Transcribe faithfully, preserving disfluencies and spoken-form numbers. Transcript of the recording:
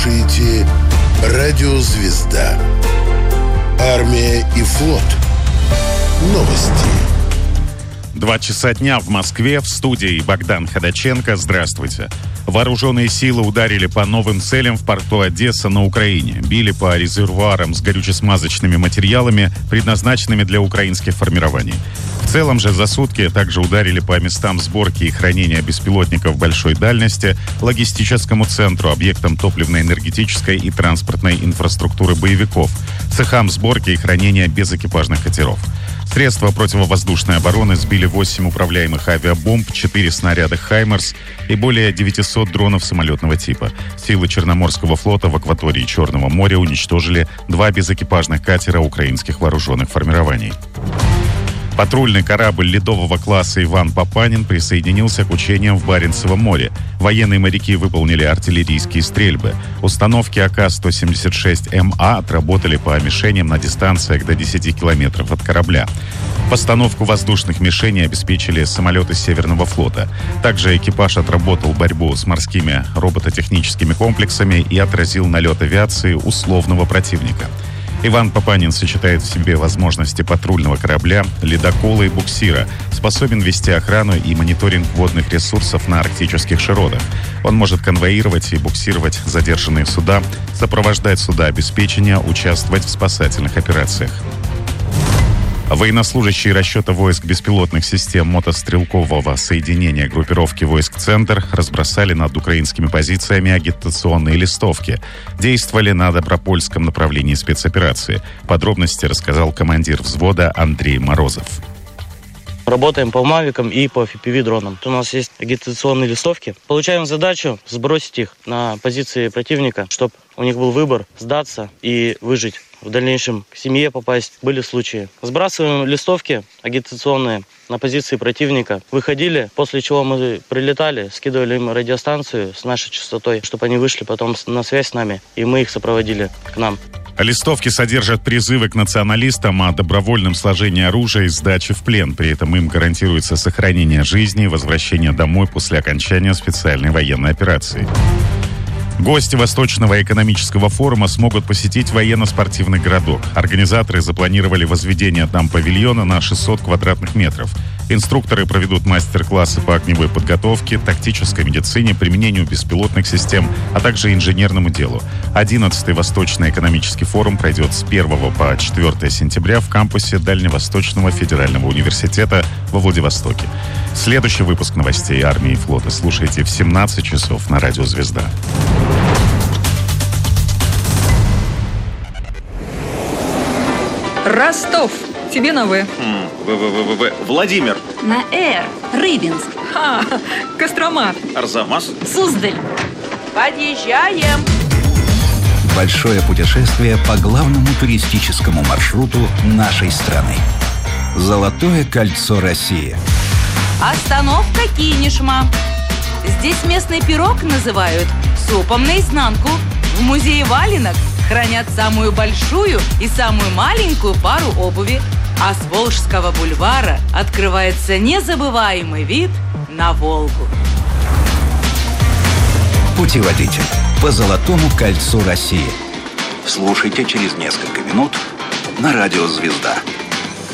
слушаете «Радио Звезда». Армия и флот. Новости. Два часа дня в Москве. В студии Богдан Ходаченко. Здравствуйте. Вооруженные силы ударили по новым целям в порту Одесса на Украине. Били по резервуарам с горюче-смазочными материалами, предназначенными для украинских формирований. В целом же за сутки также ударили по местам сборки и хранения беспилотников большой дальности, логистическому центру, объектам топливно-энергетической и транспортной инфраструктуры боевиков, цехам сборки и хранения безэкипажных катеров. Средства противовоздушной обороны сбили восемь управляемых авиабомб, четыре снаряда «Хаймерс» и более девятисот дронов самолетного типа. Силы Черноморского флота в акватории Черного моря уничтожили два безэкипажных катера украинских вооруженных формирований. Патрульный корабль ледового класса «Иван Папанин» присоединился к учениям в Баренцевом море. Военные моряки выполнили артиллерийские стрельбы. Установки А К сто семьдесят шесть М А отработали по мишеням на дистанциях до десяти километров от корабля. Постановку воздушных мишеней обеспечили самолеты Северного флота. Также экипаж отработал борьбу с морскими робототехническими комплексами и отразил налет авиации условного противника. Иван Папанин сочетает в себе возможности патрульного корабля, ледокола и буксира, способен вести охрану и мониторинг водных ресурсов на арктических широтах. Он может конвоировать и буксировать задержанные суда, сопровождать суда обеспечения, участвовать в спасательных операциях. Военнослужащие расчета войск беспилотных систем мотострелкового соединения группировки войск «Центр» разбросали над украинскими позициями агитационные листовки. Действовали на Добропольском направлении спецоперации. Подробности рассказал командир взвода Андрей Морозов. Работаем по мавикам и по эф пи ви-дронам. У нас есть агитационные листовки. Получаем задачу сбросить их на позиции противника, чтобы у них был выбор сдаться и выжить. В дальнейшем к семье попасть были случаи. Сбрасываем листовки агитационные на позиции противника. Выходили, после чего мы прилетали, скидывали им радиостанцию с нашей частотой, чтобы они вышли потом на связь с нами, и мы их сопроводили к нам. Листовки содержат призывы к националистам о добровольном сложении оружия и сдаче в плен. При этом им гарантируется сохранение жизни и возвращение домой после окончания специальной военной операции. Гости Восточного экономического форума смогут посетить военно-спортивный городок. Организаторы запланировали возведение там павильона на шестьсот квадратных метров. Инструкторы проведут мастер-классы по огневой подготовке, тактической медицине, применению беспилотных систем, а также инженерному делу. одиннадцатый Восточный экономический форум пройдет с первого по четвёртое сентября в кампусе Дальневосточного федерального университета во Владивостоке. Следующий выпуск новостей армии и флота слушайте в семнадцать часов на Радио Звезда. Ростов. Тебе на В. В-В-В-В. Владимир. На Р. Рыбинск. Ха, Кострома. Арзамас. Суздаль. Подъезжаем. Большое путешествие по главному туристическому маршруту нашей страны. Золотое кольцо России. Остановка Кинешма. Здесь местный пирог называют супом наизнанку. В музее валенок хранят самую большую и самую маленькую пару обуви. А с Волжского бульвара открывается незабываемый вид на Волгу. Путеводитель по Золотому кольцу России. Слушайте через несколько минут на Радио Звезда.